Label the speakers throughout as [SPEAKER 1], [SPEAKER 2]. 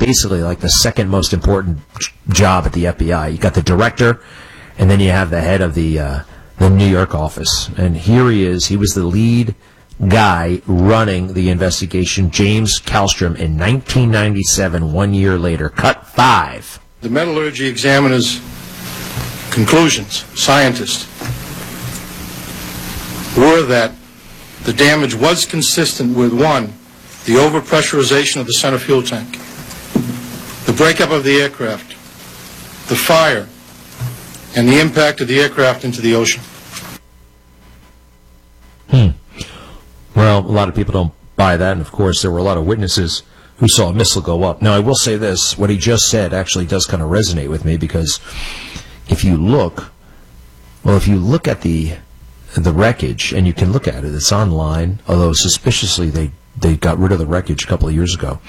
[SPEAKER 1] basically like the second most important job at the FBI. You got the director, and then you have the head of the New York office. And here he is. He was the lead guy running the investigation, James Kallstrom, in 1997, 1 year later. Cut 5.
[SPEAKER 2] The metallurgy examiner's conclusions, scientists, were that the damage was consistent with, 1, the overpressurization of the center fuel tank, the breakup of the aircraft, the fire, and the impact of the aircraft into the ocean.
[SPEAKER 1] Well, a lot of people don't buy that, and of course there were a lot of witnesses who saw a missile go up. Now, I will say this, what he just said actually does kind of resonate with me, because if you look at the wreckage, and you can look at it, it's online, although suspiciously they got rid of the wreckage a couple of years ago.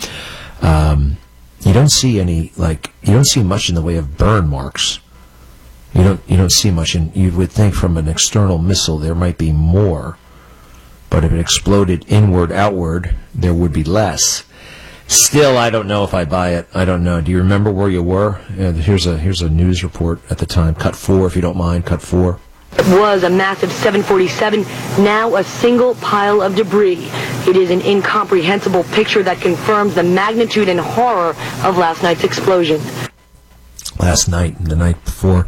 [SPEAKER 1] You don't see much in the way of burn marks. You don't see much, and you would think from an external missile there might be more. But if it exploded inward, outward, there would be less. Still, I don't know if I buy it. I don't know. Do you remember where you were? Here's a news report at the time. Cut 4, if you don't mind. Cut 4.
[SPEAKER 3] It was a massive 747, now a single pile of debris. It is an incomprehensible picture that confirms the magnitude and horror of last night's explosion.
[SPEAKER 1] Last night and the night before,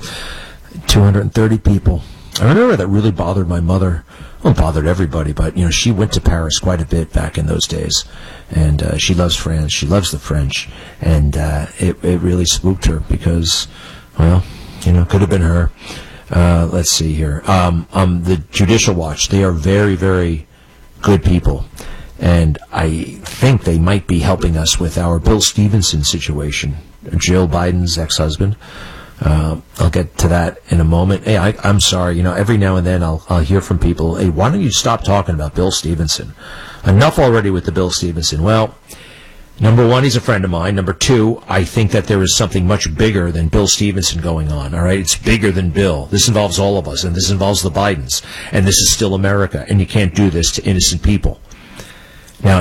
[SPEAKER 1] 230 people. I remember that really bothered my mother. Well, it bothered everybody, but she went to Paris quite a bit back in those days, and she loves France. She loves the French, and it really spooked her because, well, could have been her. Let's see here. The Judicial Watch, they are very, very good people, and I think they might be helping us with our Bill Stevenson situation, Jill Biden's ex-husband. I'll get to that in a moment. Hey, I'm sorry. Every now and then I'll hear from people, hey, why don't you stop talking about Bill Stevenson? Enough already with the Bill Stevenson. Well, number one, he's a friend of mine. Number two, I think that there is something much bigger than Bill Stevenson going on, all right? It's bigger than Bill. This involves all of us, and this involves the Bidens, and this is still America, and you can't do this to innocent people. Now,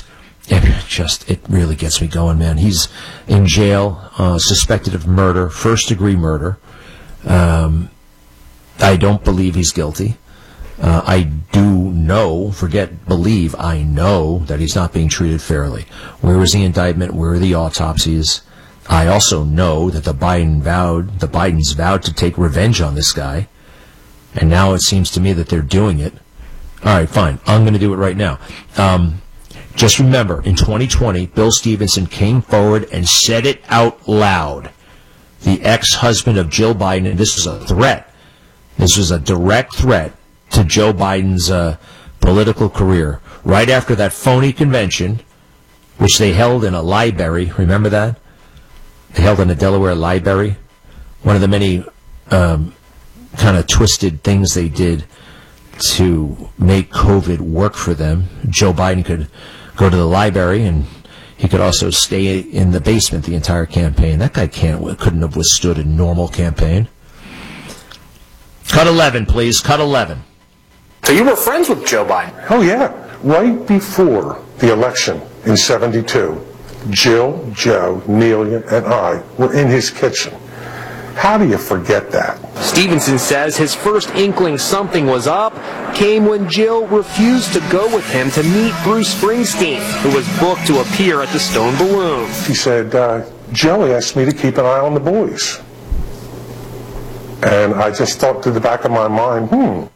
[SPEAKER 1] it really gets me going, man. He's in jail, suspected of murder, first-degree murder. I don't believe he's guilty. I do know, I know that he's not being treated fairly. Where is the indictment? Where are the autopsies? I also know that the Bidens vowed to take revenge on this guy, and now it seems to me that they're doing it. All right, fine. I'm going to do it right now. Just remember, in 2020, Bill Stevenson came forward and said it out loud. The ex-husband of Jill Biden, and this was a threat. This was a direct threat to Joe Biden's political career. Right after that phony convention, which they held in a library, remember that? They held in a Delaware library. One of the many kind of twisted things they did to make COVID work for them. Joe Biden could go to the library, and he could also stay in the basement the entire campaign. That guy couldn't have withstood a normal campaign. Cut 11, please. Cut 11.
[SPEAKER 4] So you were friends with Joe Biden?
[SPEAKER 5] Oh, yeah. Right before the election in '72, Jill, Joe, Nelia, and I were in his kitchen. How do you forget that?
[SPEAKER 4] Stevenson says his first inkling something was up came when Jill refused to go with him to meet Bruce Springsteen, who was booked to appear at the Stone Balloon.
[SPEAKER 5] He said, Joe asked me to keep an eye on the boys. And I just thought to the back of my mind,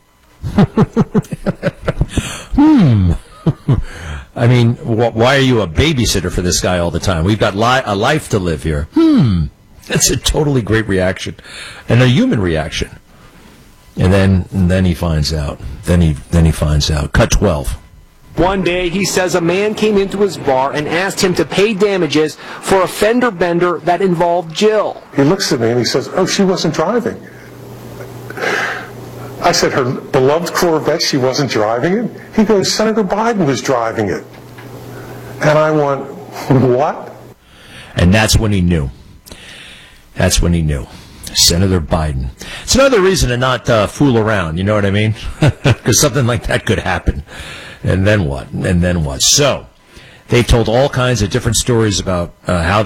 [SPEAKER 1] I mean, why are you a babysitter for this guy all the time? We've got a life to live here. That's a totally great reaction, and a human reaction. And then he finds out. Then he finds out. Cut 12.
[SPEAKER 4] One day, he says a man came into his bar and asked him to pay damages for a fender bender that involved Jill.
[SPEAKER 5] He looks at me and he says, "Oh, she wasn't driving." I said, "Her beloved Corvette, she wasn't driving it?" He goes, "Senator Biden was driving it." And I went, "What?"
[SPEAKER 1] And that's when he knew. That's when he knew. Senator Biden. It's another reason to not fool around, you know what I mean? Because something like that could happen. And then what? So, they've told all kinds of different stories about how